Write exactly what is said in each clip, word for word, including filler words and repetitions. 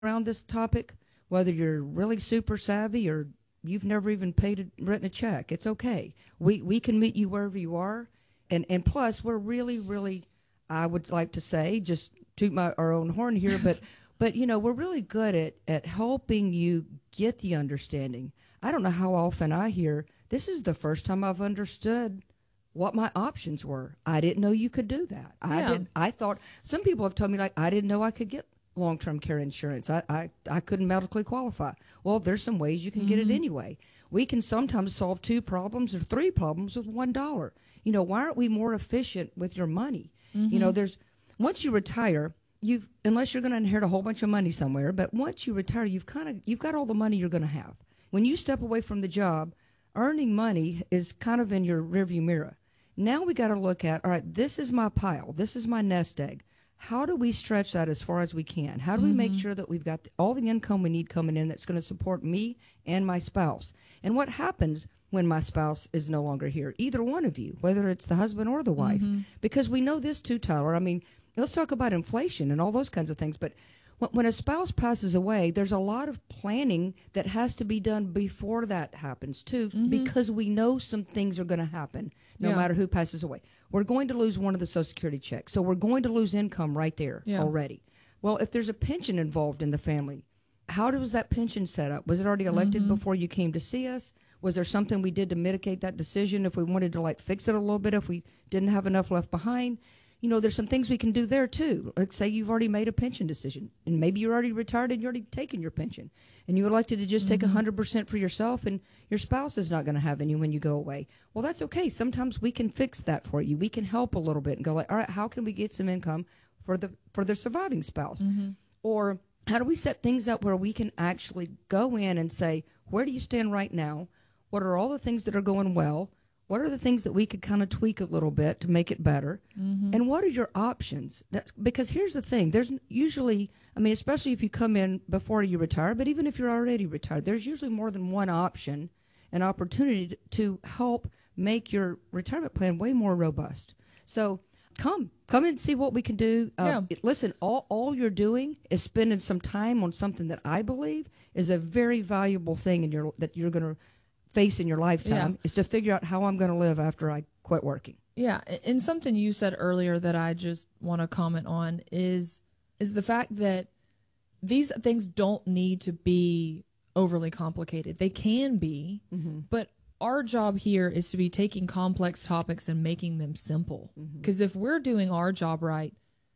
around this topic, whether you're really super savvy or you've never even paid a, written a check, it's okay. We we can meet you wherever you are, and and plus we're really really, I would like to say, just toot my our own horn here, but but you know we're really good at at helping you get the understanding. I don't know how often I hear, this is the first time I've understood what my options were. I didn't know you could do that. I Yeah. did. I thought, some people have told me, like, I didn't know I could get long-term care insurance. I, I, I couldn't medically qualify. Well, there's some ways you can get it anyway. We can sometimes solve two problems or three problems with one dollar. You know, why aren't we more efficient with your money? You know, there's, once you retire, you've, unless you're going to inherit a whole bunch of money somewhere, but once you retire, you've kind of, you've got all the money you're going to have. When you step away from the job, earning money is kind of in your rearview mirror. Now we got to look at, all right, this is my pile. This is my nest egg. How do we stretch that as far as we can? How do we make sure that we've got the, all the income we need coming in that's going to support me and my spouse? And what happens when my spouse is no longer here? Either one of you, whether it's the husband or the wife. Because we know this too, Tyler. I mean, let's talk about inflation and all those kinds of things. But when a spouse passes away, there's a lot of planning that has to be done before that happens, too, because we know some things are going to happen no Yeah. matter who passes away. We're going to lose one of the Social Security checks, so we're going to lose income right there Yeah. already. Well, if there's a pension involved in the family, how was that pension set up? Was it already elected before you came to see us? Was there something we did to mitigate that decision if we wanted to, like, fix it a little bit if we didn't have enough left behind? You know, there's some things we can do there, too. Like, say you've already made a pension decision, and maybe you're already retired and you're already taken your pension, and you elected to just take one hundred percent for yourself, and your spouse is not going to have any when you go away. Well, that's okay. Sometimes we can fix that for you. We can help a little bit and go, like, all right, how can we get some income for the for the surviving spouse? Or how do we set things up where we can actually go in and say, where do you stand right now? What are all the things that are going well? What are the things that we could kind of tweak a little bit to make it better? Mm-hmm. And what are your options? That's, because here's the thing. There's usually, I mean, especially if you come in before you retire, but even if you're already retired, there's usually more than one option, an opportunity to, to help make your retirement plan way more robust. So come. Come and see what we can do. Uh, Yeah. it- listen, all, all you're doing is spending some time on something that I believe is a very valuable thing in your that you're going to face in your lifetime, Yeah. is to figure out how I'm going to live after I quit working. Yeah, and something you said earlier that I just want to comment on is is the fact that these things don't need to be overly complicated. They can be, but our job here is to be taking complex topics and making them simple. Because if we're doing our job right,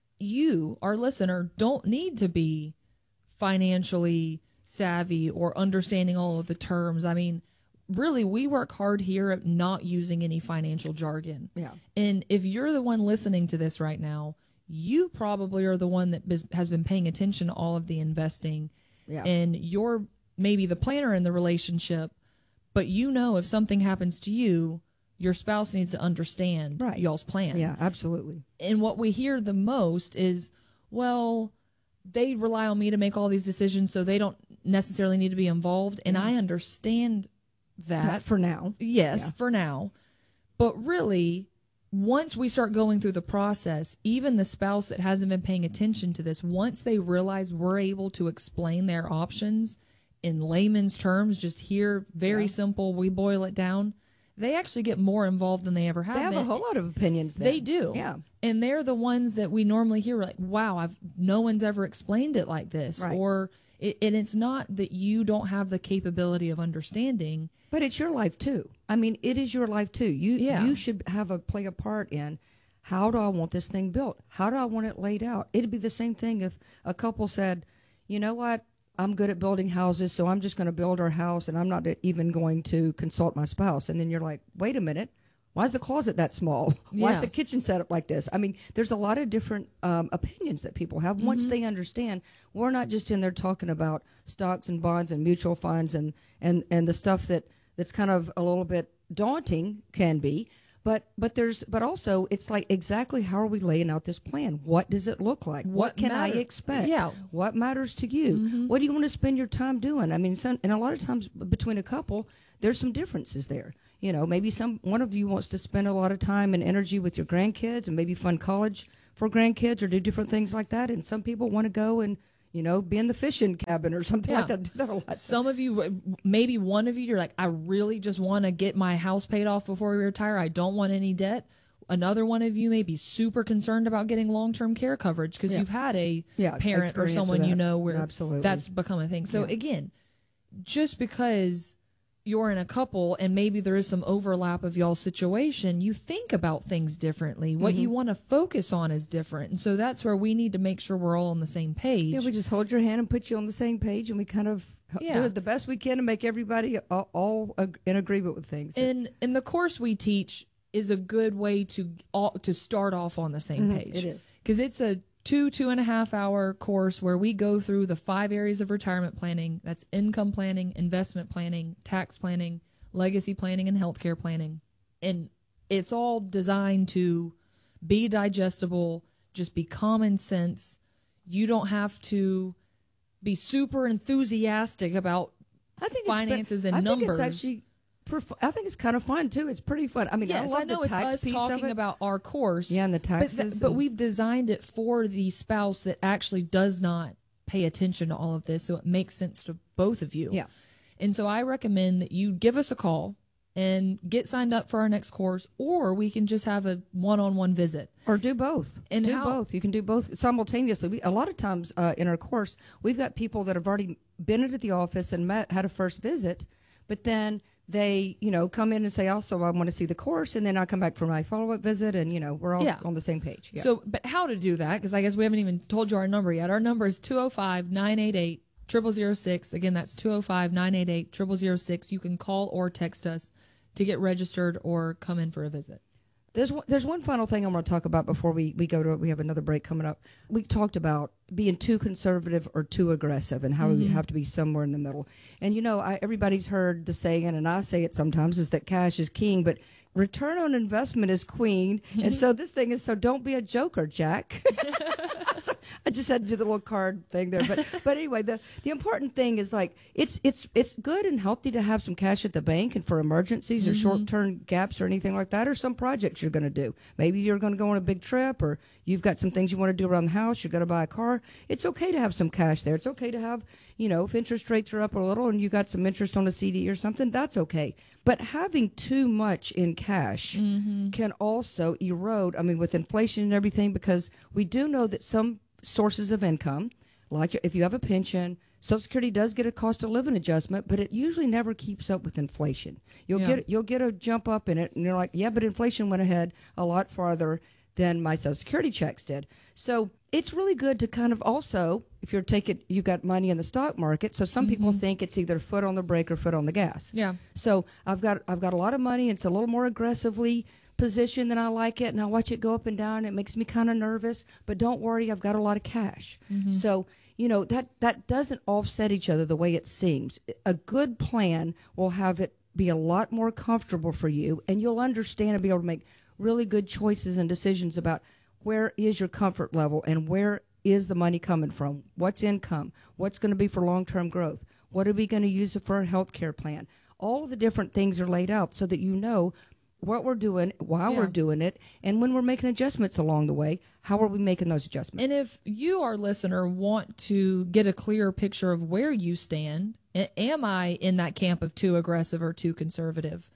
you, our listener, don't need to be financially savvy or understanding all of the terms. I mean, really, we work hard here at not using any financial jargon. Yeah. And if you're the one listening to this right now, you probably are the one that bis- has been paying attention to all of the investing. Yeah. And you're maybe the planner in the relationship, but you know if something happens to you, your spouse needs to understand Right. y'all's plan. Yeah, absolutely. And what we hear the most is, well, they rely on me to make all these decisions, so they don't necessarily need to be involved. And I understand that. That for now. Yes, Yeah. for now. But really, once we start going through the process, even the spouse that hasn't been paying attention to this, once they realize we're able to explain their options in layman's terms, just here, very Yeah. simple, we boil it down, they actually get more involved than they ever have They have been. a whole lot of opinions then. They do. Yeah. And they're the ones that we normally hear like, wow, I've no one's ever explained it like this. Right. Or it, and it's not that you don't have the capability of understanding. But it's your life too. I mean, it is your life too. You Yeah. you should have a play a part in how do I want this thing built? How do I want it laid out? It'd be the same thing if a couple said, you know what, I'm good at building houses, so I'm just going to build our house and I'm not even going to consult my spouse. And then you're like, wait a minute. Why is the closet that small? Why is Yeah. the kitchen set up like this? I mean, there's a lot of different um, opinions that people have. Mm-hmm. Once they understand, we're not just in there talking about stocks and bonds and mutual funds and, and, and the stuff that, that's kind of a little bit daunting can be. But but there's but also it's like exactly how are we laying out this plan? What does it look like? What, What can matter- I expect? Yeah. What matters to you? Mm-hmm. What do you want to spend your time doing? I mean, some, and a lot of times between a couple, there's some differences there. You know, maybe some one of you wants to spend a lot of time and energy with your grandkids and maybe fund college for grandkids or do different things like that. And some people want to go and, you know, be in the fishing cabin or something Yeah. like that. I do that a lot. Some of you, maybe one of you, you're like, I really just want to get my house paid off before we retire. I don't want any debt. Another one of you may be super concerned about getting long-term care coverage because Yeah. you've had a Yeah, parent or experience someone with you that. know where Absolutely. that's become a thing. So Yeah. again, just because you're in a couple and maybe there is some overlap of y'all's situation, you think about things differently. What Mm-hmm. you want to focus on is different. And so that's where we need to make sure we're all on the same page. Yeah, we just hold your hand and put you on the same page, and we kind of Yeah. do it the best we can to make everybody all, all ag- in agreement with things. and and the course we teach is a good way to all, to start off on the same Mhm, page. it is. Because it's a two two and a half hour course where we go through the five areas of retirement planning. That's income planning, investment planning, tax planning, legacy planning, and healthcare planning. And it's all designed to be digestible, just be common sense. You don't have to be super enthusiastic about I think it's fa- finances and I numbers. Think it's actually, for, fu- I think it's kind of fun too. It's pretty fun. I mean, Yes, I I, love know the it's tax us piece talking of it. about our course. Yeah, and the But, taxes. th- but and- we've designed it for the spouse that actually does not pay attention to all of this, so it makes sense to both of you. Yeah. And so I recommend that you give us a call and get signed up for our next course, or we can just have a one-on-one visit. Or do both. And do how- both. You can do both simultaneously. We, a lot of times uh, in our course, we've got people that have already been into the office and met, had a first visit, but then they, you know, come in and say, also, I want to see the course, and then I come back for my follow-up visit, and, you know, we're all Yeah. on the same page. Yeah. So, but how to do that? Because I guess we haven't even told you our number yet. Our number is two oh five, nine eight eight, zero zero zero six. Again, that's two oh five, nine eight eight, zero zero zero six. You can call or text us to get registered or come in for a visit. There's one, there's one final thing I want to talk about before we, we go to it. We have another break coming up. We talked about being too conservative or too aggressive and how we have to be somewhere in the middle. And, you know, I, everybody's heard the saying, and I say it sometimes, is that cash is king, but return on investment is queen. And so this thing is, so don't be a joker, Jack. So I just had to do the little card thing there. But but anyway, the, the important thing is, like, it's it's it's good and healthy to have some cash at the bank and for emergencies or short-term gaps or anything like that, or some projects you're going to do. Maybe you're going to go on a big trip, or you've got some things you want to do around the house, you're going to buy a car. It's okay to have some cash there. It's okay to have, you know, if interest rates are up a little and you got some interest on a C D or something, that's okay. But having too much in cash can also erode, I mean, with inflation and everything, because we do know that some sources of income, like if you have a pension, Social Security does get a cost of living adjustment, but it usually never keeps up with inflation. You'll Yeah. get you'll get a jump up in it, and you're like, yeah, but inflation went ahead a lot farther than my Social Security checks did. So it's really good to kind of also, if you're taking, you got money in the stock market. So some people think it's either foot on the brake or foot on the gas. Yeah. So I've got I've got a lot of money. It's a little more aggressively positioned than I like it, and I watch it go up and down. It makes me kind of nervous. But don't worry, I've got a lot of cash. So you know that that doesn't offset each other the way it seems. A good plan will have it be a lot more comfortable for you, and you'll understand and be able to make really good choices and decisions about where is your comfort level and where is the money coming from, what's income, what's going to be for long-term growth, what are we going to use it for a health care plan. All of the different things are laid out so that you know what we're doing, why Yeah. we're doing it, and when we're making adjustments along the way, how are we making those adjustments? And if you, our listener, want to get a clearer picture of where you stand, a- am I in that camp of too aggressive or too conservative?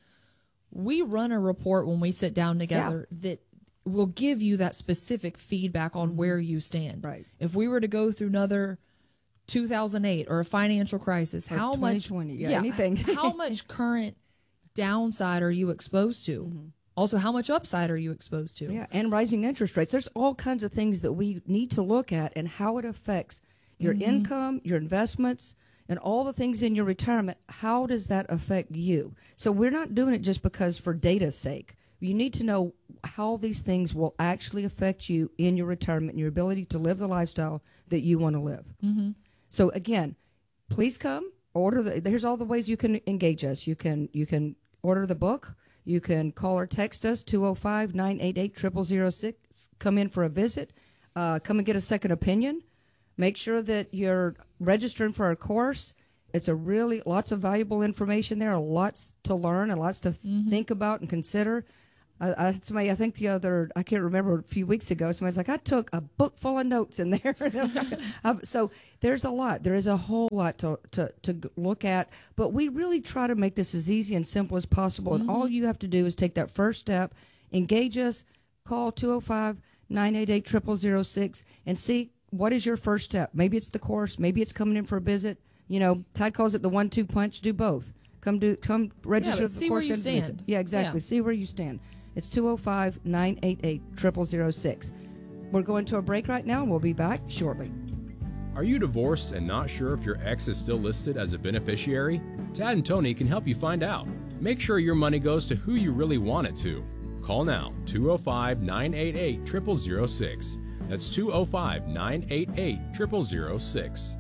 We run a report when we sit down together that will give you that specific feedback on where you stand. Right. If we were to go through another two thousand eight or a financial crisis, Or how much twenty twenty, yeah, anything. how much current downside are you exposed to? Also, how much upside are you exposed to? Yeah, and rising interest rates. There's all kinds of things that we need to look at and how it affects your income, your investments, and all the things in your retirement. How does that affect you? So we're not doing it just because for data's sake. You need to know how these things will actually affect you in your retirement and your ability to live the lifestyle that you want to live. Mm-hmm. So again, please come. Order the. Here's all the ways you can engage us. You can you can order the book. You can call or text us, two oh five, nine eight eight, zero zero zero six. Come in for a visit. Uh, come and get a second opinion. Make sure that you're registering for our course. It's a really, lots of valuable information there, lots to learn and lots to think about and consider. I, I, somebody, I think the other, I can't remember, a few weeks ago, somebody's like, I took a book full of notes in there. um, so there's a lot. There is a whole lot to, to, to look at. But we really try to make this as easy and simple as possible. Mm-hmm. And all you have to do is take that first step, engage us, call two oh five, nine eight eight, zero zero zero six, and see what is your first step. Maybe it's the course. Maybe it's coming in for a visit. You know, Tide calls it the one two punch. Do both. Come do, come register yeah, the see course where you and stand. visit. Yeah, exactly. Yeah. See where you stand. It's two oh five, nine eight eight, zero zero zero six. We're going to a break right now, and we'll be back shortly. Are you divorced and not sure if your ex is still listed as a beneficiary? Tad and Tony can help you find out. Make sure your money goes to who you really want it to. Call now, two oh five, nine eight eight, zero zero zero six. That's two oh five, nine eight eight, zero zero zero six.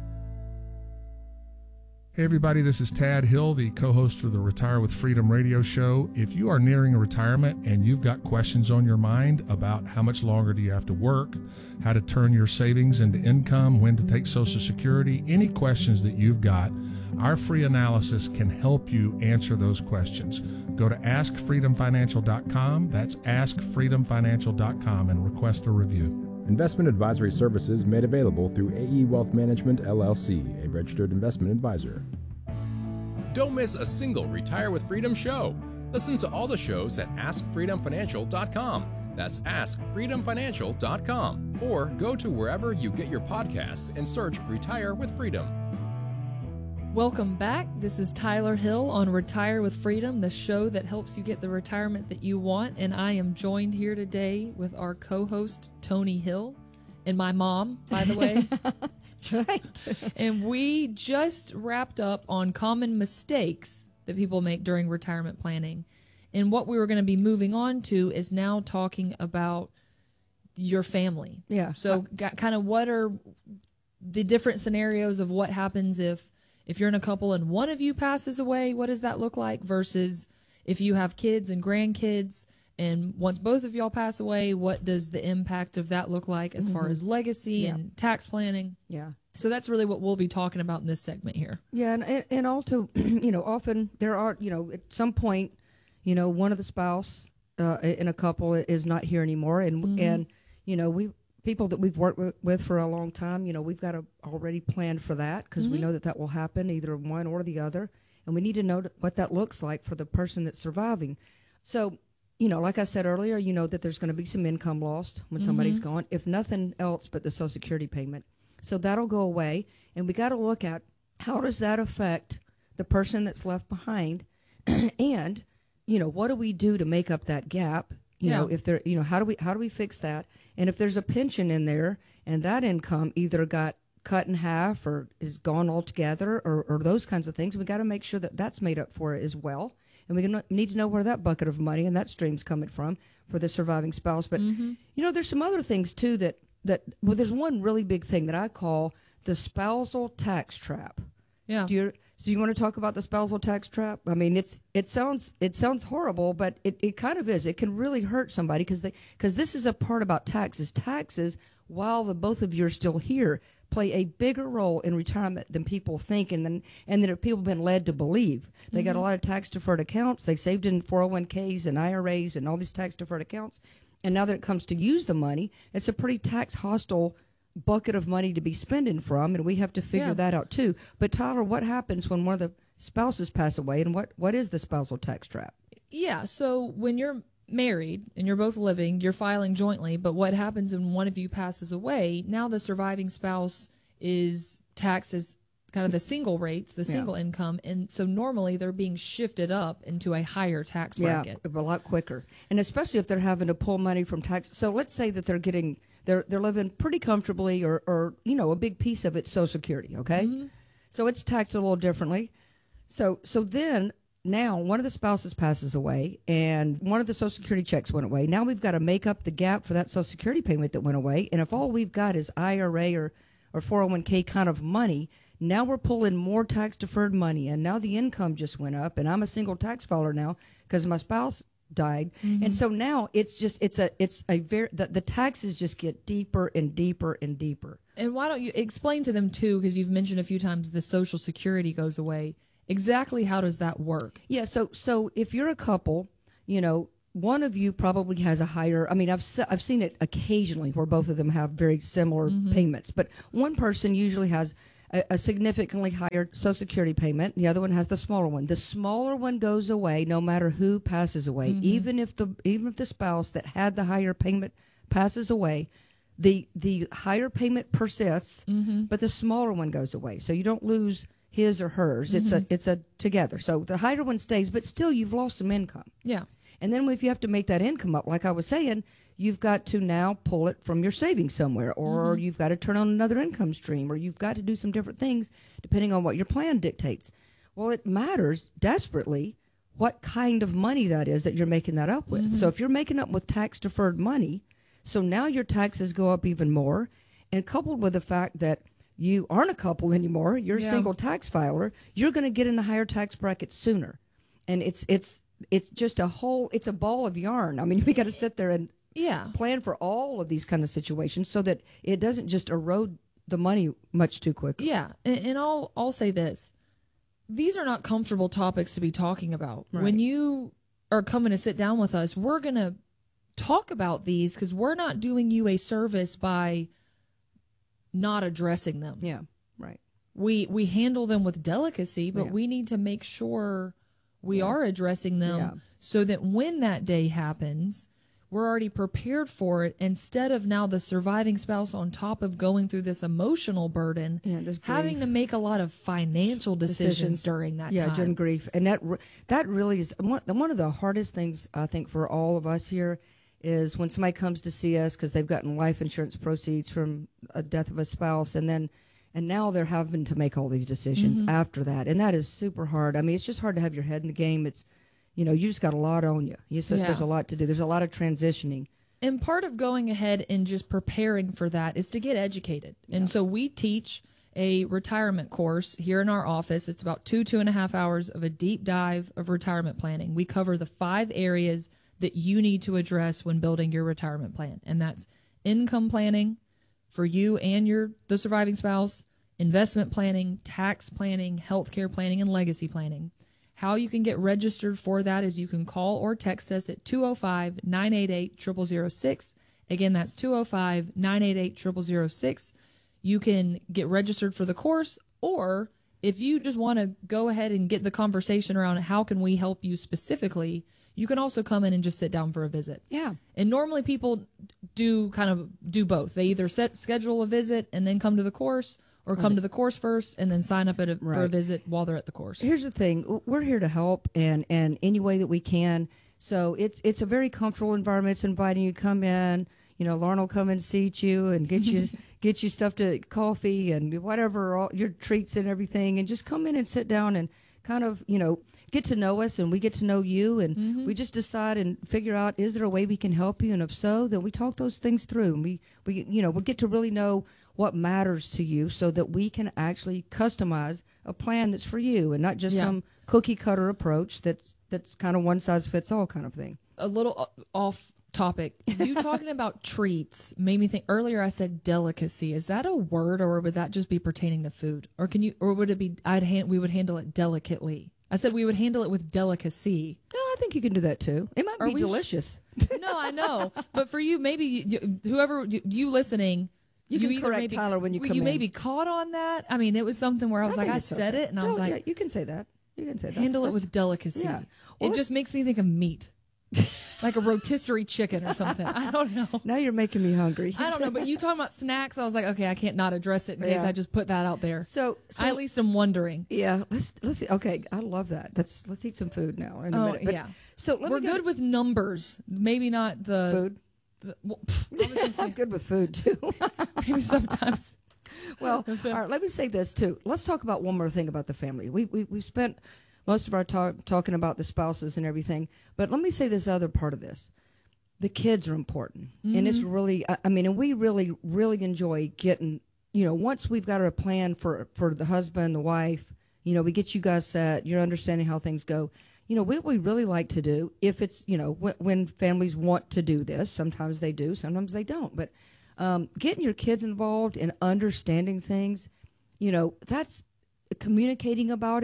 Hey everybody, this is Tad Hill, the co-host of the Retire with Freedom radio show. If you are nearing a retirement and you've got questions on your mind about how much longer do you have to work, how to turn your savings into income, when to take Social Security, any questions that you've got, our free analysis can help you answer those questions. Go to ask freedom financial dot com, that's ask freedom financial dot com, and request a review. Investment advisory services made available through A E Wealth Management, L L C, a registered investment advisor. Don't miss a single Retire with Freedom show. Listen to all the shows at ask freedom financial dot com. That's ask freedom financial dot com. Or go to wherever you get your podcasts and search Retire with Freedom. Welcome back. This is Tyler Hill on Retire with Freedom, the show that helps you get the retirement that you want. And I am joined here today with our co-host, Tony Hill, and my mom, by the way. That's right. And we just wrapped up on common mistakes that people make during retirement planning. And what we were going to be moving on to is now talking about your family. Yeah. So got, kind of what are the different scenarios of what happens if If you're in a couple and one of you passes away, what does that look like? Versus if you have kids and grandkids, and once both of y'all pass away, what does the impact of that look like as mm-hmm. far as legacy yeah. and tax planning? Yeah. So that's really what we'll be talking about in this segment here. Yeah, and and, and also, you know, often there are, you know, at some point, you know, one of the spouse uh, in a couple is not here anymore, and mm-hmm. and you know we. People that we've worked with for a long time, you know, we've got to already plan for that because mm-hmm. we know that that will happen, either one or the other. And we need to know what that looks like for the person that's surviving. So, you know, like I said earlier, you know that there's going to be some income lost when mm-hmm. somebody's gone, if nothing else but the Social Security payment. So that'll go away. And we got to look at how does that affect the person that's left behind? And, you know, what do we do to make up that gap? You yeah. know, if there, you know, how do we how do we fix that? And if there's a pension in there and that income either got cut in half or is gone altogether or, or those kinds of things, we got to make sure that that's made up for as well. And we can, need to know where that bucket of money and that stream's coming from for the surviving spouse. But, mm-hmm. you know, there's some other things, too, that, that, well, there's one really big thing that I call the spousal tax trap. Yeah. Do you, so you want to talk about the spousal tax trap? I mean, it's it sounds it sounds horrible, but it, it kind of is. It can really hurt somebody because they because this is a part about taxes. Taxes, while the both of you are still here, play a bigger role in retirement than people think, and then and that people have been led to believe. They mm-hmm. got a lot of tax deferred accounts. They saved in four oh one k's and I R As and all these tax deferred accounts, and now that it comes to use the money, it's a pretty tax hostile bucket of money to be spending from, and we have to figure yeah. that out too. But Tyler, what happens when one of the spouses pass away, and what, what is the spousal tax trap? Yeah, so when you're married and you're both living, you're filing jointly, but what happens when one of you passes away, now the surviving spouse is taxed as kind of the single rates, the single yeah. income, and so normally they're being shifted up into a higher tax bracket. Yeah, a lot quicker. And especially if they're having to pull money from tax. So let's say that they're getting They're they're living pretty comfortably, or, or you know, a big piece of it's Social Security, okay? Mm-hmm. So it's taxed a little differently. So so then now one of the spouses passes away, and one of the Social Security checks went away. Now we've got to make up the gap for that Social Security payment that went away. And if all we've got is I R A or, or four oh one k kind of money, now we're pulling more tax-deferred money. And now the income just went up, and I'm a single tax filer now because my spouse died. Mm-hmm. And so now it's just it's a it's a very the, the taxes just get deeper and deeper and deeper. And why don't you explain to them too, because you've mentioned a few times the Social Security goes away. Exactly how does that work? Yeah, so so if you're a couple, you know, one of you probably has a higher, I mean, I've se- I've seen it occasionally where both of them have very similar mm-hmm. payments, but one person usually has a, a significantly higher Social Security payment. The other one has the smaller one. The smaller one goes away no matter who passes away. Mm-hmm. Even if the even if the spouse that had the higher payment passes away, the the higher payment persists, mm-hmm. but the smaller one goes away. So you don't lose his or hers. Mm-hmm. It's a it's a together. So the higher one stays, but still you've lost some income. Yeah. And then if you have to make that income up, like I was saying, you've got to now pull it from your savings somewhere, or mm-hmm. you've got to turn on another income stream, or you've got to do some different things depending on what your plan dictates. Well, it matters desperately what kind of money that is that you're making that up with. Mm-hmm. So if you're making up with tax-deferred money, so now your taxes go up even more, and coupled with the fact that you aren't a couple anymore, you're yeah. a single tax filer, you're going to get in a higher tax bracket sooner. And it's it's... It's just a whole, it's a ball of yarn. I mean, we got to sit there and yeah. plan for all of these kind of situations so that it doesn't just erode the money much too quickly. Yeah. And, and I'll, I'll say this. These are not comfortable topics to be talking about. Right. When you are coming to sit down with us, we're going to talk about these because we're not doing you a service by not addressing them. Yeah, right. We, we handle them with delicacy, but yeah. we need to make sure we yeah. are addressing them yeah. so that when that day happens, we're already prepared for it instead of now the surviving spouse on top of going through this emotional burden, yeah, having to make a lot of financial decisions, decisions. during that yeah, time. Yeah, during grief. And that that really is one, one of the hardest things, I think, for all of us here is when somebody comes to see us because they've gotten life insurance proceeds from a death of a spouse, and then And now they're having to make all these decisions mm-hmm. after that. And that is super hard. I mean, it's just hard to have your head in the game. It's, you know, you just got a lot on you. You said yeah. there's a lot to do. There's a lot of transitioning. And part of going ahead and just preparing for that is to get educated. Yeah. And so we teach a retirement course here in our office. It's about two, two and a half hours of a deep dive of retirement planning. We cover the five areas that you need to address when building your retirement plan. And that's income planning for you and your the surviving spouse, investment planning, tax planning, healthcare planning, and legacy planning. How you can get registered for that is you can call or text us at two oh five, nine eight eight, zero zero zero six. Again, that's two oh five, nine eight eight, zero zero zero six. You can get registered for the course, or if you just want to go ahead and get the conversation around how can we help you specifically, you can also come in and just sit down for a visit. Yeah. And normally people do kind of do both. They either set schedule a visit and then come to the course, or come right. to the course first and then sign up at a, right. for a visit while they're at the course. Here's the thing. We're here to help and, and any way that we can. So it's it's a very comfortable environment. It's inviting you to come in. You know, Lauren will come and seat you and get you get you stuff to coffee and whatever, all your treats and everything. And just come in and sit down and kind of, you know, get to know us, and we get to know you, and mm-hmm. we just decide and figure out, is there a way we can help you? And if so, then we talk those things through, and we, we you know, we get to really know what matters to you so that we can actually customize a plan that's for you and not just yeah. some cookie cutter approach that's, that's kind of one size fits all kind of thing. A little off topic. You talking about treats made me think earlier I said delicacy. Is that a word, or would that just be pertaining to food? Or can you, or would it be, I'd hand, we would handle it delicately? I said we would handle it with delicacy. No, I think you can do that too. It might Are be delicious. Sh- no, I know. But for you, maybe you, whoever, you, you listening, you, you can correct maybe, Tyler when you come you in. You maybe caught on that. I mean, it was something where I was I like, I said okay. it, and I no, was like, yeah, you can say that. You can say that. Handle that's, it with delicacy. Yeah. Well, it just makes me think of meat. Like a rotisserie chicken or something. I don't know. Now you're making me hungry. I don't know, but you talking about snacks, I was like, okay, I can't not address it in case yeah. I just put that out there. So, so I at least am wondering. Yeah, let's let's okay. I love that. Let's let's eat some food now in a oh, minute. But, yeah. So let we're me good with numbers, maybe not the food. The, well, pff, I'm good with food too. Maybe sometimes. Well, all right. Let me say this too. Let's talk about one more thing about the family. We we we've spent most of our talk talking about the spouses and everything, but let me say this other part of this. The kids are important, mm-hmm. and it's really, I, I mean, and we really, really enjoy getting, you know, once we've got our plan for, for the husband, the wife, you know, we get you guys set, you're understanding how things go. You know, what we really like to do, if it's, you know, w- when families want to do this, sometimes they do, sometimes they don't, but um, getting your kids involved in understanding things, you know, that's communicating about it.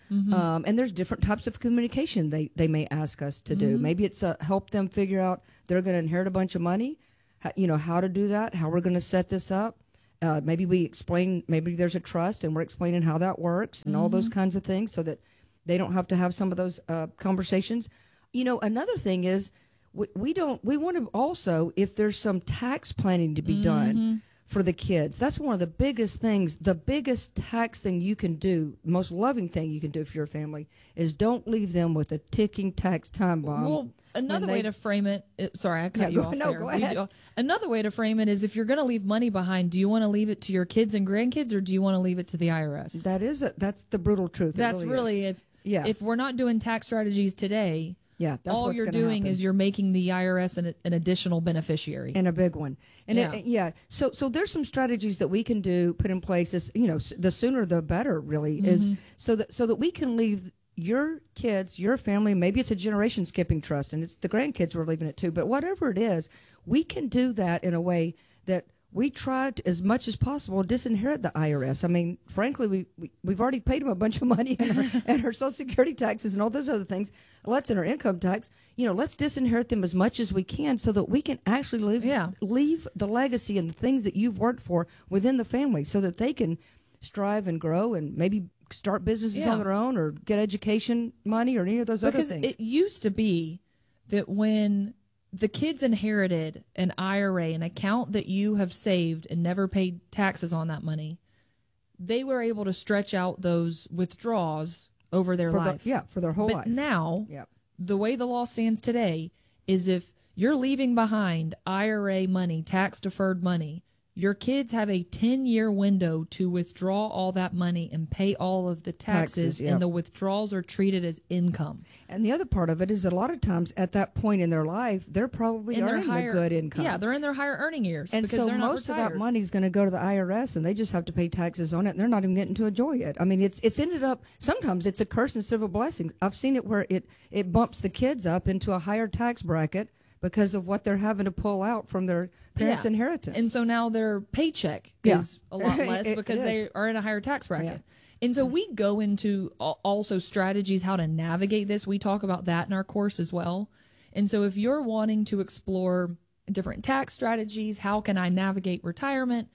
Mm-hmm. Um, and there's different types of communication they, they may ask us to do. Mm-hmm. Maybe it's uh, help them figure out they're going to inherit a bunch of money, how, you know, how to do that, how we're going to set this up. Uh, maybe we explain, maybe there's a trust and we're explaining how that works and Mm-hmm. all those kinds of things so that they don't have to have some of those uh, conversations. You know, another thing is we, we don't, we want to also, if there's some tax planning to be Mm-hmm. done for the kids, that's one of the biggest things, the biggest tax thing you can do, most loving thing you can do for your family is don't leave them with a ticking tax time bomb. Well, another they- way to frame it, it sorry, I cut Yeah, you go- off no, there. go We ahead. do- another way to frame it is if you're going to leave money behind, do you want to leave it to your kids and grandkids or do you want to leave it to the I R S? That is, a, that's the brutal truth. It That's really, really, is. if Yeah. if we're not doing tax strategies today, yeah, that's all what's you're gonna doing happen. is you're making the I R S an, an additional beneficiary. And a big one. And Yeah. it, yeah. So so there's some strategies that we can do, put in place. As, you know, s- the sooner the better. Really is so that so that we can leave your kids, your family. Maybe it's a generation skipping trust, and it's the grandkids we're leaving it to. But whatever it is, we can do that in a way that we try to, as much as possible, disinherit the I R S. I mean, frankly, we, we we've already paid them a bunch of money and our, and our Social Security taxes and all those other things. Let's in our income tax. You know, let's disinherit them as much as we can so that we can actually leave Yeah. leave the legacy and the things that you've worked for within the family, so that they can strive and grow and maybe start businesses Yeah. on their own or get education money or any of those Because other things. it used to be that when the kids inherited an I R A, an account that you have saved and never paid taxes on that money, they were able to stretch out those withdrawals over their for the- life. yeah, for their whole But life. now, Yep. the way the law stands today is if you're leaving behind I R A money, tax deferred money, your kids have a ten-year window to withdraw all that money and pay all of the taxes, Taxes, yep. and the withdrawals are treated as income. And the other part of it is that a lot of times at that point in their life, they're probably In their earning higher, a good income. Yeah, they're in their higher earning years and because so they're not most of retired. that money is going to go to the I R S, and they just have to pay taxes on it. And they're not even getting to enjoy it. I mean, it's it's ended up sometimes it's a curse instead of a blessing. I've seen it where it it bumps the kids up into a higher tax bracket because of what they're having to pull out from their parents' Yeah. inheritance. And so now their paycheck Yeah. is a lot less It- because it they is. are in a higher tax bracket. Yeah. And so we go into al- also strategies how to navigate this. We talk about that in our course as well. And so if you're wanting to explore different tax strategies, how can I navigate retirement?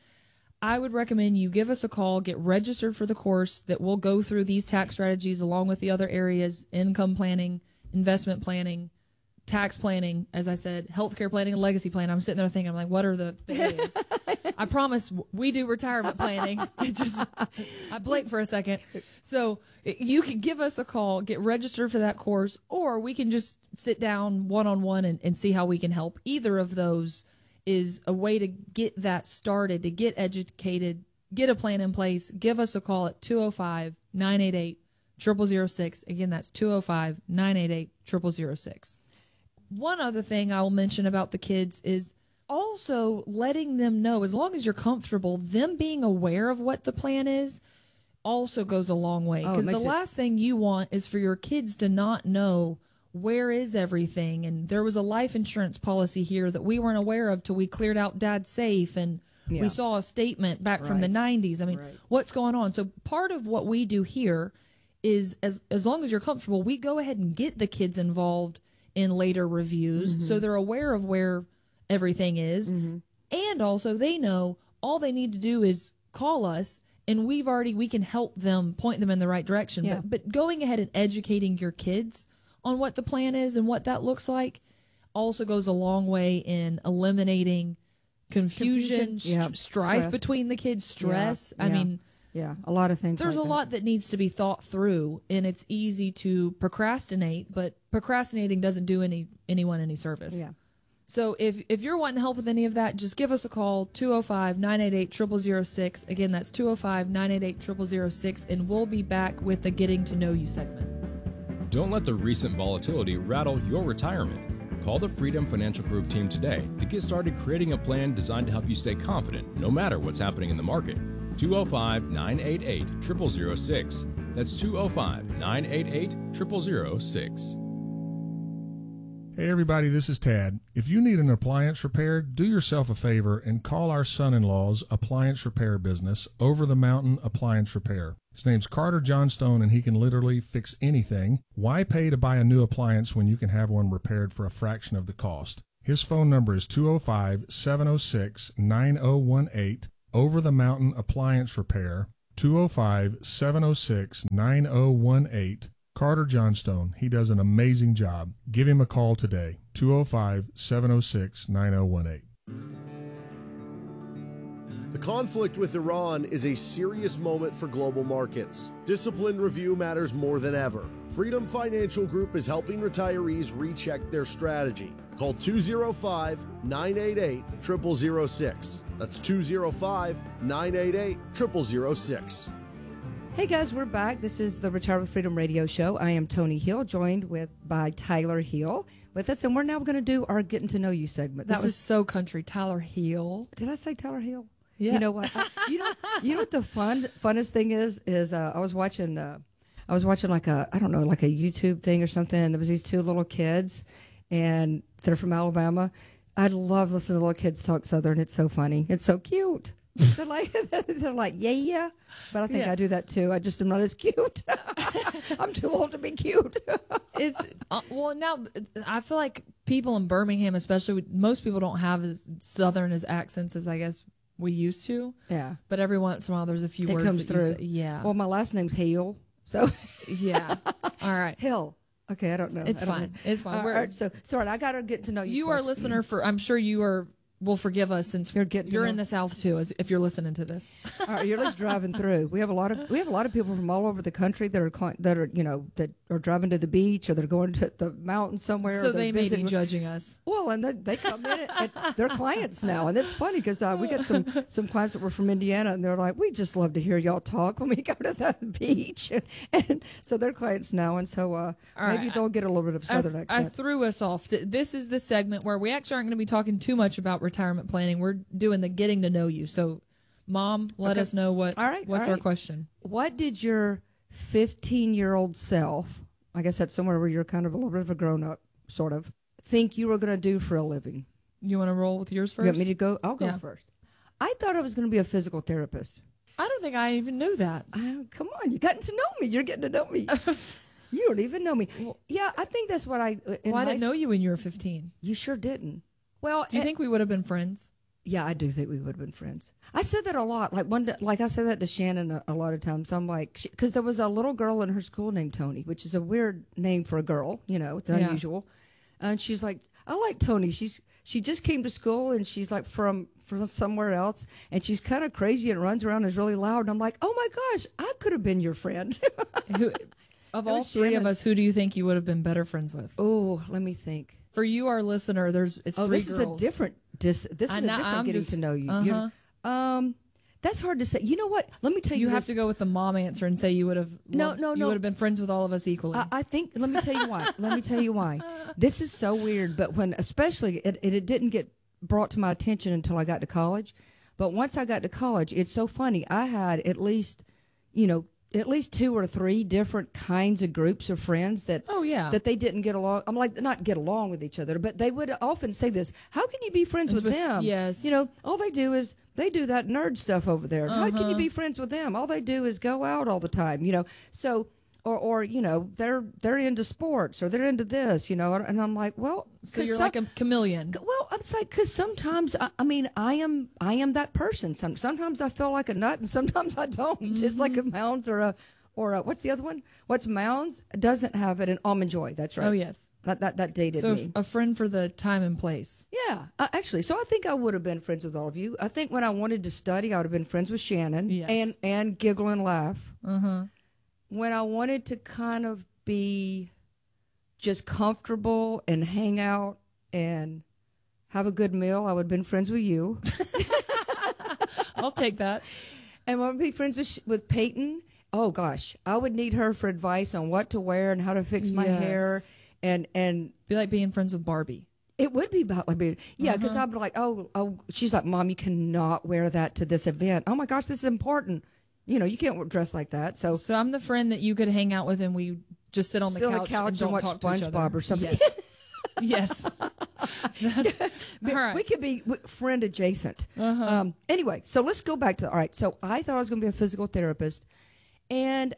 I would recommend you give us a call, get registered for the course that will go through these tax strategies along with the other areas, income planning, investment planning, tax planning, as I said, healthcare planning, and legacy planning. I'm sitting there thinking, I'm like, what are the, the areas? I promise we do retirement planning. It just, I blinked for a second. So you can give us a call, get registered for that course, or we can just sit down one-on-one and, and see how we can help. Either of those is a way to get that started, to get educated, get a plan in place. Give us a call at two oh five, nine eight eight, zero zero zero six. Again, that's two oh five, nine eight eight, zero zero zero six. One other thing I will mention about the kids is also letting them know, as long as you're comfortable, them being aware of what the plan is also goes a long way. Oh, it Because the makes it- last thing you want is for your kids to not know where is everything. And there was a life insurance policy here that we weren't aware of till we cleared out dad's safe and Yeah. we saw a statement back from the Right. nineties. I mean, Right. what's going on? So part of what we do here is as as long as you're comfortable, we go ahead and get the kids involved in later reviews Mm-hmm. so they're aware of where everything is. And also they know all they need to do is call us and we've already we can help them, point them in the right direction. Yeah. But but going ahead and educating your kids on what the plan is and what that looks like also goes a long way in eliminating confusion, Confusion, st- yeah, strife stress. between the kids, stress. I yeah. mean, Yeah, a lot of things. there's like a that. lot that needs to be thought through, and it's easy to procrastinate, but procrastinating doesn't do any anyone any service. Yeah. So if if you're wanting help with any of that, just give us a call, two oh five, nine eight eight, zero zero zero six. Again, that's two oh five, nine eight eight, zero zero zero six, and we'll be back with the Getting to Know You segment. Don't let the recent volatility rattle your retirement. Call the Freedom Financial Group team today to get started creating a plan designed to help you stay confident no matter what's happening in the market. two oh five, nine eight eight, zero zero zero six. That's two oh five, nine eight eight, zero zero zero six. Hey everybody, this is Tad. If you need an appliance repaired, do yourself a favor and call our son-in-law's appliance repair business, Over the Mountain Appliance Repair. His name's Carter Johnstone, and he can literally fix anything. Why pay to buy a new appliance when you can have one repaired for a fraction of the cost? His phone number is two oh five, seven oh six, nine oh one eight. Over the Mountain Appliance Repair, two oh five, seven oh six, nine oh one eight. Carter Johnstone. He does an amazing job. Give him a call today, two oh five, seven oh six, nine oh one eight. The conflict with Iran is a serious moment for global markets. Disciplined review matters more than ever. Freedom Financial Group is helping retirees recheck their strategy. Call two oh five, nine eight eight, zero zero zero six. That's two oh five, nine eight eight, zero zero zero six. Hey guys, we're back. This is the Retire with Freedom radio show. I am Tony Hill, joined with by Tyler Hill with us, and we're now going to do our Getting to Know You segment. That This was is, so country. Tyler Hill. did I say Tyler Hill? Yeah. You know what? I, you know, you know what the fun funnest thing is is uh, I was watching uh, I was watching like a I don't know like a YouTube thing or something, and there was these two little kids, and they're from Alabama. I love listening to little kids talk Southern. It's so funny. It's so cute. They're like they're like yeah yeah, but I think Yeah. I do that too. I just am not as cute. I'm too old to be cute. It's uh, well now. I feel like people in Birmingham, especially, most people don't have as Southern as accents as I guess we used to. Yeah, But every once in a while, there's a few it words comes that you through. say. Yeah. Well, my last name's Hill, so yeah. All right. Hill. Okay, I don't know. It's I don't fine. know. It's fine. Uh, We're- all right, so sorry, I got to get to know you. You are a first. listener for. I'm sure you are. Will forgive us since You're getting to you're know- in the South too. As if you're listening to this. All right, you're just driving through. We have a lot of we have a lot of people from all over the country that are cli- that are you know that are driving to the beach or they're going to the mountains somewhere. So or they're they may be visiting. judging us. Well, and they, they come in and they're clients now, and it's funny because uh, we got some some clients that were from Indiana, and they're like, we just love to hear y'all talk when we go to the beach, and, and so they're clients now, and so uh, All maybe right, they'll get a little bit of I, Southern I accent. threw us off. This is the segment where we actually aren't going to be talking too much about retirement planning. We're doing the getting to know you. So, Mom, let Okay. us know what. All right, What's all our right. question? What did your fifteen-year-old self, I guess that's somewhere where you're kind of a little bit of a grown-up, sort of, think you were going to do for a living? You want to roll with yours You want first? me to go? I'll go Yeah. first. I thought I was going to be a physical therapist. I don't think I even knew that. Uh, come on, you got to know me. You're getting to know me. You don't even know me. Yeah, I think that's what I. uh, in Well, I high didn't know you when you were fifteen. You sure didn't. Well, Do you eh, think we would have been friends? Yeah, I do think we would have been friends. I said that a lot. Like one, day, like I said that to Shannon a, a lot of times. I'm like, because there was a little girl in her school named Tony, which is a weird name for a girl. You know, it's Yeah. unusual. And she's like, I like Tony. She's she just came to school and she's like from from somewhere else, and she's kind of crazy and runs around and is really loud. And I'm like, oh my gosh, I could have been your friend. Who, of It all was three of Shannon's. us, who do you think you would have been better friends with? Oh, let me think. For you, our listener, there's it's Oh, three this girls. is a different. Dis, this is I a know, different I'm getting just- to know you. uh-huh. You're- Um, that's hard to say. You know what? Let me tell you. You have this. to go with the mom answer and say you would have. No, loved- no, You no. would have been friends with all of us equally. I, I think. Let me tell you why. Let me tell you why. This is so weird, but when especially it, it, it didn't get brought to my attention until I got to college. But once I got to college, it's so funny. I had at least, you know, at least two or three different kinds of groups of friends that oh yeah. that they didn't get along. I'm like, not get along with each other, but they would often say this: how can you be friends with, With- them? yes. You know, all they do is they do that nerd stuff over there. How can you Uh-huh. be friends with them? All they do is go out all the time. You know, so or or you know they're they're into sports or they're into this. You know, and I'm like, well, so 'cause you're some- like a chameleon. well, I'm like, because sometimes I, I mean, I am I am that person. Some sometimes I feel like a nut, and sometimes I don't. Mm-hmm. Just like a Mounds or a or a, what's the other one? What's Mounds doesn't have it, an Almond Joy. That's right. Oh yes. That that that dated So me. a friend for the time and place. Yeah, uh, actually, so I think I would have been friends with all of you. I think when I wanted to study, I would have been friends with Shannon Yes. and and giggle and laugh. Uh huh. When I wanted to kind of be just comfortable and hang out and have a good meal, I would have been friends with you. I'll take that. And when I would be friends with Sh- with Peyton, oh gosh, I would need her for advice on what to wear and how to fix my Yes. hair, and and Be like being friends with Barbie. it would be about like being yeah, because Uh-huh. I'd be like, oh oh, she's like, Mom, you cannot wear that to this event. Oh my gosh, this is important. You know, you can't dress like that. So So I'm the friend that you could hang out with and we just sit on the sit on couch, the couch and and don't watch talk to each other. SpongeBob or something. Yes. yes. That- But all right. we could be w- friend adjacent. Uh-huh. Um, anyway, so let's go back to all right. So I thought I was going to be a physical therapist, And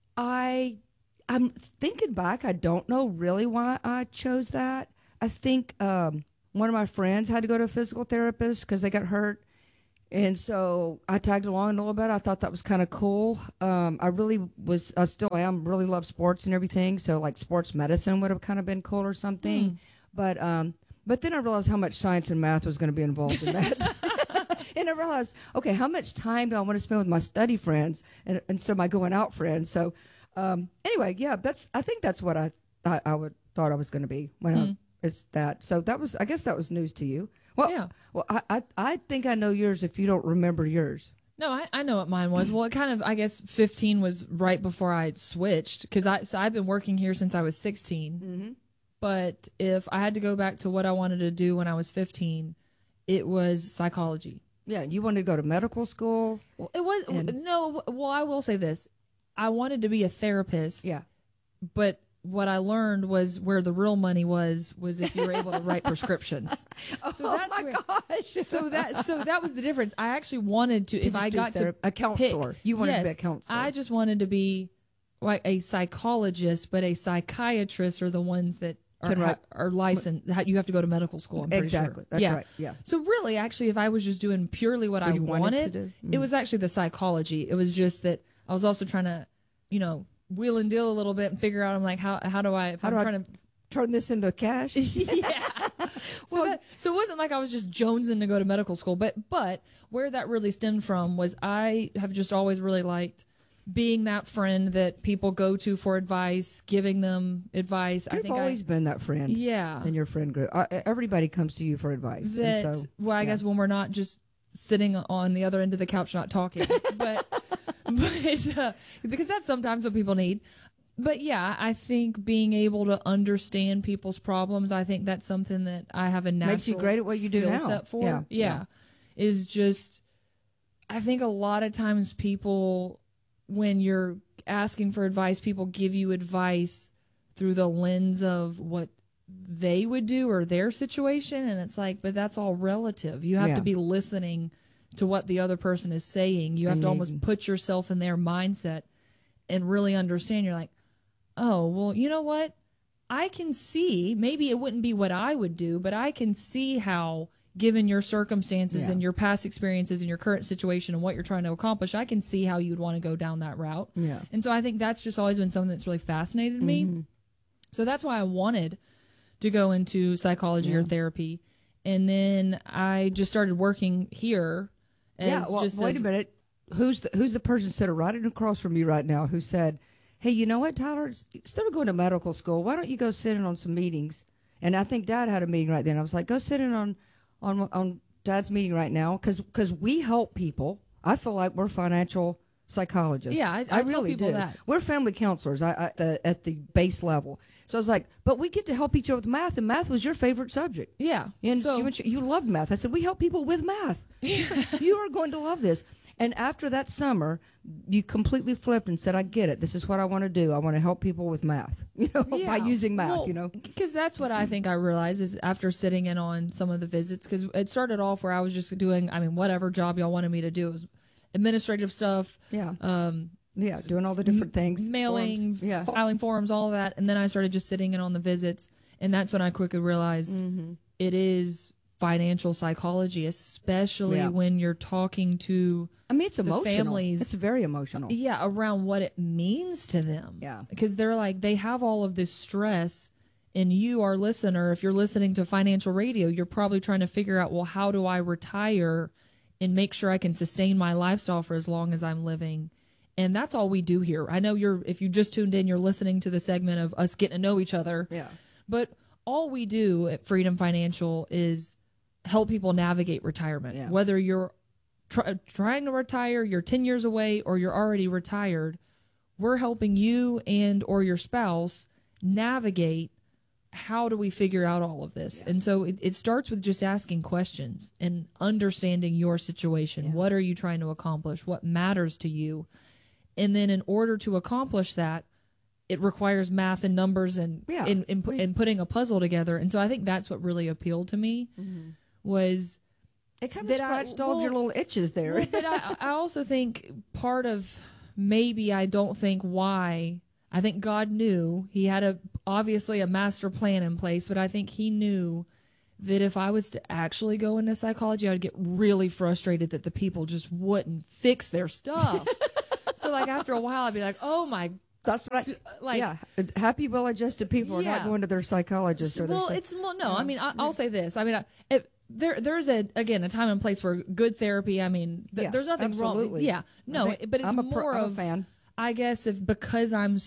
I, I'm thinking back, I don't know really why I chose that. I think um, one of my friends had to go to a physical therapist because they got hurt. And so I tagged along a little bit. I thought that was kind of cool. Um, I really was, I still am, really love sports and everything. So like sports medicine would have kind of been cool or something. Mm. But um, but then I realized how much science and math was going to be involved in that. And I realized, okay, how much time do I want to spend with my study friends and, instead of my going out friends? So um, anyway, yeah, that's, I think that's what I I, I would thought I was going to be when mm. I, it's that. So that was, I guess that was news to you. Well, yeah. Well, I, I I think I know yours if you don't remember yours. No, I, I know what mine was. Well, it kind of, I guess fifteen was right before I switched because I so I've been working here since I was sixteen. Mm-hmm. But if I had to go back to what I wanted to do when I was fifteen, it was psychology. Yeah, you wanted to go to medical school. Well, it was and, no. Well, I will say this: I wanted to be a therapist. Yeah, but what I learned was where the real money was was if you were able to write prescriptions. Oh, so that's my where, gosh! So that so that was the difference. I actually wanted to. to if I got to a counselor, pick, you wanted yes, to be a counselor. I just wanted to be like a psychologist, but a psychiatrist are the ones that are ha, are licensed. You have to go to medical school. I'm pretty exactly. sure. That's yeah. right. Yeah. So really, actually, if I was just doing purely what, what I wanted, wanted to do? Mm. it was actually the psychology. It was just that I was also trying to, you know, wheel and deal a little bit and figure out. I'm like, how how do I? If how I'm do trying I to turn this into cash. Yeah. so, well, that, so it wasn't like I was just jonesing to go to medical school, but but where that really stemmed from was I have just always really liked being that friend that people go to for advice, giving them advice. You've I think always I, been that friend. Yeah. In your friend group. Uh, everybody comes to you for advice. That, and so, well, I yeah. guess when we're not just sitting on the other end of the couch not talking, but, but uh, because that's sometimes what people need. But yeah, I think being able to understand people's problems, I think that's something that I have a natural makes you great at what you do now. Set for. Yeah. Yeah. yeah. Is just, I think a lot of times people, when you're asking for advice, people give you advice through the lens of what they would do or their situation. And it's like, but that's all relative. You have yeah. to be listening to what the other person is saying. You have and to they, almost put yourself in their mindset and really understand. You're like, oh, well, you know what? I can see, maybe it wouldn't be what I would do, but I can see how, given your circumstances yeah. and your past experiences and your current situation and what you're trying to accomplish, I can see how you'd want to go down that route. Yeah. And so I think that's just always been something that's really fascinated me. Mm-hmm. So that's why I wanted to go into psychology yeah. or therapy. And then I just started working here. As yeah, well, just wait as, a minute. Who's the, who's the person sitting right across from you right now who said, hey, you know what, Tyler, instead of going to medical school, why don't you go sit in on some meetings? And I think Dad had a meeting right then. I was like, go sit in on on, on Dad's meeting right now because because we help people. I feel like we're financial psychologists. Yeah, I, I, I tell really people do. that. We're family counselors I, I, the, at the base level. So I was like, but we get to help each other with math, and math was your favorite subject. Yeah. And so, you, you loved math. I said, we help people with math. You are going to love this. And after that summer, you completely flipped and said, I get it. This is what I want to do. I want to help people with math, you know, yeah. by using math, well, you know. Because that's what I think I realized is after sitting in on some of the visits, because it started off where I was just doing, I mean, whatever job y'all wanted me to do. It was administrative stuff. Yeah. Um, yeah, doing all the different things. Mailing, forms. Yeah. filing forms, all of that. And then I started just sitting in on the visits. And that's when I quickly realized mm-hmm. it is financial psychology, especially yeah. when you're talking to I mean, it's emotional. families. It's very emotional. Yeah, around what it means to them. Yeah. Because they're like, they have all of this stress. And you, our listener, if you're listening to financial radio, you're probably trying to figure out, well, how do I retire and make sure I can sustain my lifestyle for as long as I'm living? And that's all we do here. I know you're, if you just tuned in, you're listening to the segment of us getting to know each other. Yeah. But all we do at Freedom Financial is help people navigate retirement. Yeah. Whether you're try, trying to retire, you're ten years away, or you're already retired, we're helping you and or your spouse navigate how do we figure out all of this. Yeah. And so it, it starts with just asking questions and understanding your situation. Yeah. What are you trying to accomplish? What matters to you? And then in order to accomplish that, it requires math and numbers and yeah. and, and, and putting a puzzle together. And so I think that's what really appealed to me. Mm-hmm. Was it kind of scratched I, all well, of your little itches there. Well, but I, I also think part of maybe I don't think why. I think God knew. He had a obviously a master plan in place, but I think he knew that if I was to actually go into psychology, I'd get really frustrated that the people just wouldn't fix their stuff. So like after a while, I'd be like, oh my That's what I, like, yeah, happy, well-adjusted people are Yeah. not going to their psychologist. Or their well, psych- it's well, no. I mean, I, I'll say this. I mean, I, if, there there's a again a time and place for good therapy. I mean, th- Yes, there's nothing absolutely. wrong. Yeah, no, I think- but it's I'm a pro- more I'm a of fan. I guess if because I'm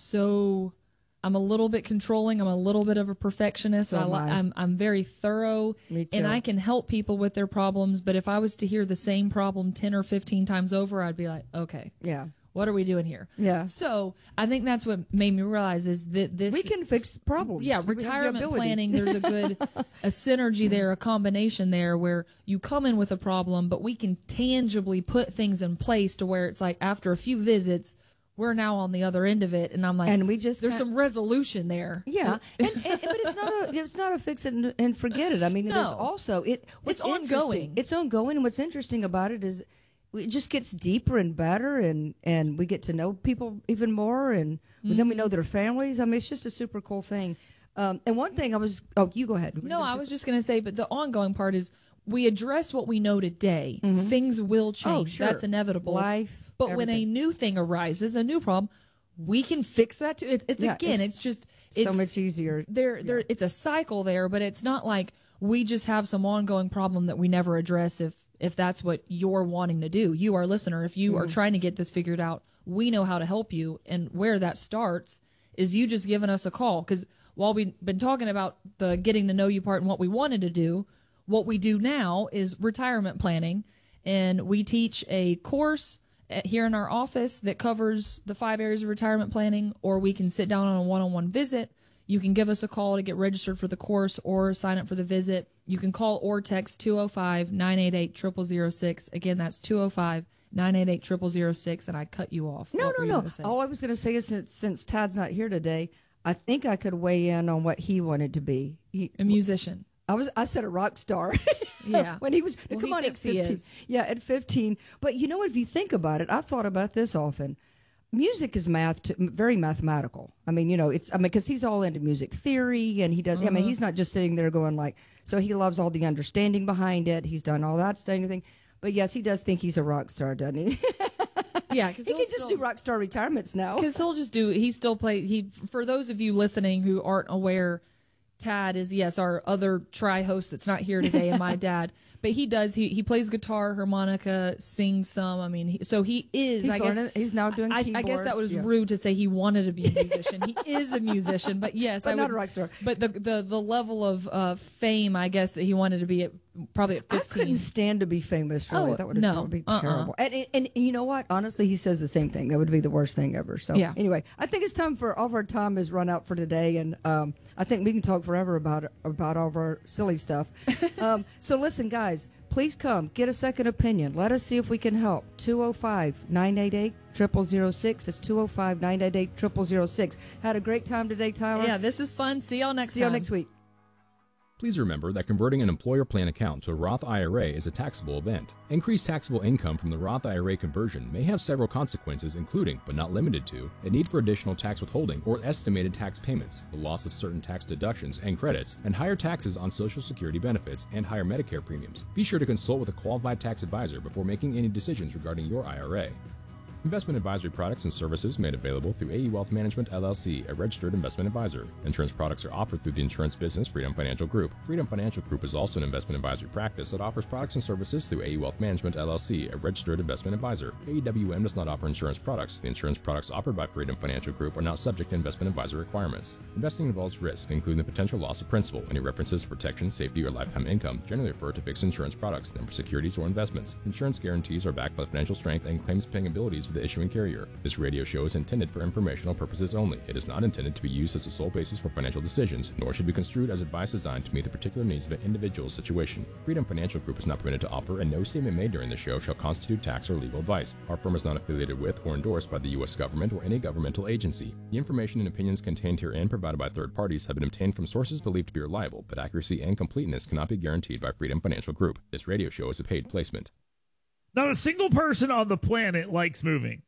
so I'm a little bit controlling. I'm a little bit of a perfectionist. So I, am li- I. I'm I'm very thorough, Me too. and I can help people with their problems. But if I was to hear the same problem ten or fifteen times over, I'd be like, okay, Yeah. what are we doing here? Yeah. So I think that's what made me realize is that this We can fix problems. yeah, We have the retirement ability. planning, there's a good a synergy there, a combination there where you come in with a problem, but we can tangibly put things in place to where it's like after a few visits, we're now on the other end of it, and I'm like, And we just there's can't- some resolution there. Yeah, and, and, but it's not a it's not a fix it and, and forget it. I mean, there's No. also it. What's It's interesting- ongoing. It's ongoing, and what's interesting about it is it just gets deeper and better, and and we get to know people even more, and then we Mm-hmm. know their families. I mean, it's just a super cool thing. Um, and one thing I was oh, you go ahead. No, I was just going to say, but the ongoing part is we address what we know today. Things will change. Oh, sure. That's inevitable. Life, But when a everything. new thing arises, a new problem, we can fix that too. It's, it's Yeah, again, it's it's, just so it's much easier. there there it's a cycle there, but it's not like we just have some ongoing problem that we never address if if that's what you're wanting to do. You, our listener, if you Mm-hmm. are trying to get this figured out, we know how to help you. And where that starts is you just giving us a call. Because while we've been talking about the getting to know you part and what we wanted to do, what we do now is retirement planning, and we teach a course at- here in our office that covers the five areas of retirement planning, or we can sit down on a one-on-one visit. You can give us a call to get registered for the course or sign up for the visit. You can call or text two oh five, nine eight eight, zero zero zero six. Again, that's two oh five, nine eight eight, zero zero zero six, and I cut you off. No, What no, were you no. gonna say? All I was going to say is since since Todd's not here today, I think I could weigh in on what he wanted to be. He, A musician. I was I said a rock star. Yeah. when he was Well, come he on thinks at he fifteen. is. Yeah, at fifteen. But you know what? If you think about it, I've thought about this often. Music is math, to, very mathematical. I mean, you know, it's I mean, because he's all into music theory, and he does. I mean, Uh-huh. he's not just sitting there going like. So he loves all the understanding behind it. He's done all that stuff, everything. But yes, he does think he's a rock star, doesn't he? Yeah, because he can just do rock star retirements now. Because he'll just do. He still play. He for those of you listening who aren't aware, Tad is yes our other tri host that's not here today, and my dad. But he does. He he plays guitar, harmonica, sings some. I mean, he, so he is. He's I guess learning- he's now doing I, I guess that keyboards, was yeah. rude to say he wanted to be a musician. He is a musician, but yes, But I not would, a rock star. But the the the level of uh, fame, I guess that he wanted to be at probably at I fifteen. couldn't stand to be famous. Really, Oh, that would no. that would be Uh-uh. terrible. And, and and you know what? Honestly, he says the same thing. That would be the worst thing ever. So Yeah. anyway, I think it's time for all of our time has run out for today, and um, I think we can talk forever about about all of our silly stuff. um, so listen, guys, please come get a second opinion. Let us see if we can help. two oh five, nine eight eight, zero zero zero six. It's two oh five, nine eight eight, zero zero zero six. Had a great time today, Tyler. Yeah, this is fun. See y'all next See time. you next week. Please remember that converting an employer plan account to a Roth I R A is a taxable event. Increased taxable income from the Roth I R A conversion may have several consequences, including, but not limited to, a need for additional tax withholding or estimated tax payments, the loss of certain tax deductions and credits, and higher taxes on Social Security benefits and higher Medicare premiums. Be sure to consult with a qualified tax advisor before making any decisions regarding your I R A. Investment advisory products and services made available through A E Wealth Management, L L C, a registered investment advisor. Insurance products are offered through the insurance business Freedom Financial Group. Freedom Financial Group is also an investment advisory practice that offers products and services through A E Wealth Management, L L C, a registered investment advisor. A E W M does not offer insurance products. The insurance products offered by Freedom Financial Group are not subject to investment advisor requirements. Investing involves risk, including the potential loss of principal. Any references to protection, safety, or lifetime income generally refer to fixed insurance products, than for securities or investments. Insurance guarantees are backed by the financial strength and claims-paying abilities of the issuing carrier. This radio show is intended for informational purposes only. It is not intended to be used as the sole basis for financial decisions, nor should be construed as advice designed to meet the particular needs of an individual's situation. Freedom Financial Group is not permitted to offer, and no statement made during the show shall constitute tax or legal advice. Our firm is not affiliated with or endorsed by the U S government or any governmental agency. The information and opinions contained herein provided by third parties have been obtained from sources believed to be reliable, but accuracy and completeness cannot be guaranteed by Freedom Financial Group. This radio show is a paid placement. Not a single person on the planet likes moving.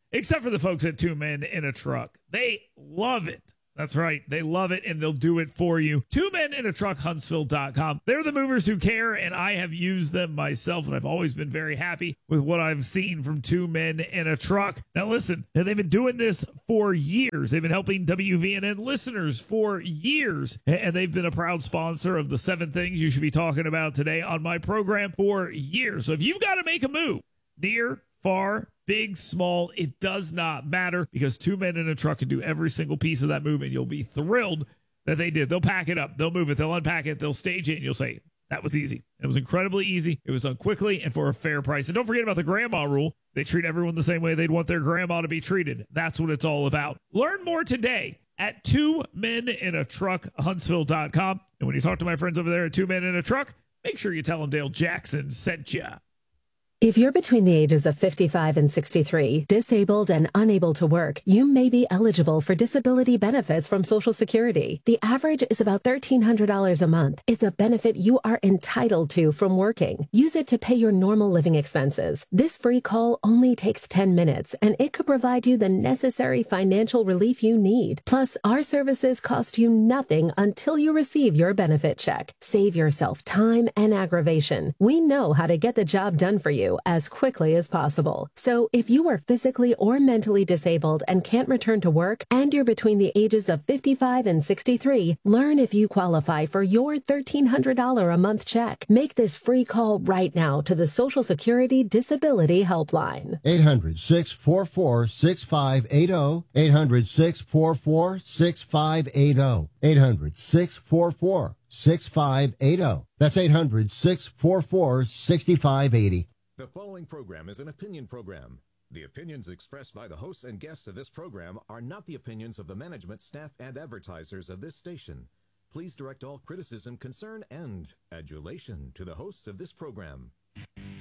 except for the folks at Two Men in a Truck. They love it. That's right. They love it, and they'll do it for you. Two Men in a Truck, Huntsville dot com. They're the movers who care, and I have used them myself, and I've always been very happy with what I've seen from Two Men in a Truck. Now, listen, they've been doing this for years. They've been helping W V N N listeners for years, and they've been a proud sponsor of the seven things you should be talking about today on my program for years. So if you've got to make a move, near, far, big, small, it does not matter, because Two Men in a Truck can do every single piece of that move, and you'll be thrilled that they did. They'll pack it up. They'll move it. They'll unpack it. They'll stage it, and you'll say, that was easy. It was incredibly easy. It was done quickly and for a fair price. And don't forget about the grandma rule. They treat everyone the same way they'd want their grandma to be treated. That's what it's all about. Learn more today at Two Men in a Truck, Huntsville dot com. And when you talk to my friends over there at Two Men in a Truck, make sure you tell them Dale Jackson sent you. If you're between the ages of fifty-five and sixty-three, disabled and unable to work, you may be eligible for disability benefits from Social Security. The average is about thirteen hundred dollars a month. It's a benefit you are entitled to from working. Use it to pay your normal living expenses. This free call only takes ten minutes, and it could provide you the necessary financial relief you need. Plus, our services cost you nothing until you receive your benefit check. Save yourself time and aggravation. We know how to get the job done for you as quickly as possible. So if you are physically or mentally disabled and can't return to work, and you're between the ages of fifty-five and sixty-three, learn if you qualify for your thirteen hundred dollars a month check. Make this free call right now to the Social Security Disability Helpline. eight hundred, six four four, six five eight zero. eight hundred, six four four, six five eight zero. eight hundred, six four four, six five eight zero. That's eight hundred, six four four, six five eight zero. The following program is an opinion program. The opinions expressed by the hosts and guests of this program are not the opinions of the management, staff, and advertisers of this station. Please direct all criticism, concern, and adulation to the hosts of this program.